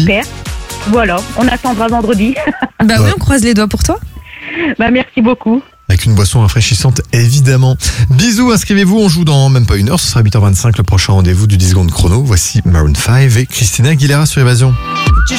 Hubert. Voilà, on attendra vendredi. Bah oui, on croise les doigts pour toi. Bah merci beaucoup. Avec une boisson rafraîchissante, évidemment. Bisous, inscrivez-vous, on joue dans même pas une heure, ce sera 8h25, le prochain rendez-vous du 10 secondes chrono. Voici Maroon 5 et Christina Aguilera sur Évasion.